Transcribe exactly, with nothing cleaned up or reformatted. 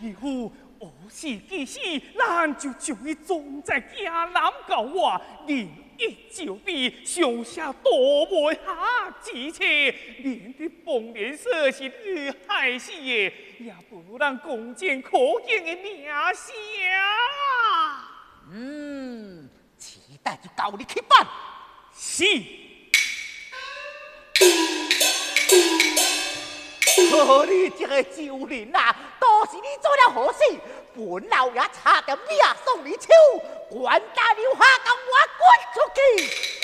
义父。 何时几时，咱就将伊装在家南教我，另一就地上下多媒下之切，连的丰年社是你害死的，也不如咱共建可敬的名声。 嗯，期待就交你去办。 是。 可你这个旧人啊，都是你做了好事，本老爷差点命送你手，管他留下，给我滚出去！